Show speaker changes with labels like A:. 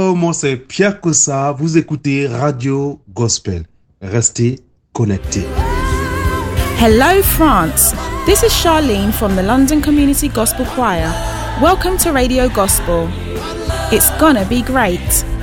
A: Bonjour, moi c'est Pierre Kossa, vous écoutez Radio Gospel. Restez connectés.
B: Hello France, this is Charlene from the London Community Gospel Choir. Welcome to Radio Gospel. It's gonna be great.